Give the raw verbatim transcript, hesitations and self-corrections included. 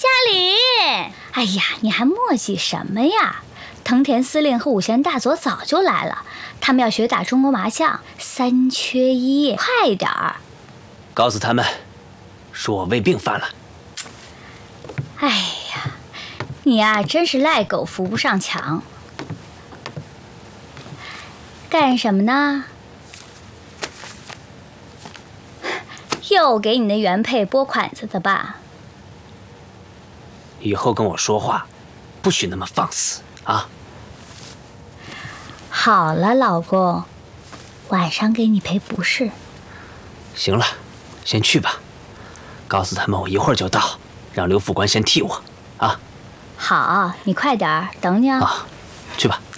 家里。哎呀，你还磨叽什么呀？藤田司令和武贤大佐早就来了，他们要学打中国麻将，三缺一，快点儿！ 告诉他们，说我胃病犯了。 哎呀，你呀，真是赖狗扶不上墙。干什么呢？又给你的原配拨款子的吧？ 以后跟我说话，不许那么放肆啊！ 好了，老公，晚上给你赔不是。 行了，先去吧。告诉他们我一会儿就到，让刘副官先替我啊。 好，你快点儿，等你啊。 啊，去吧。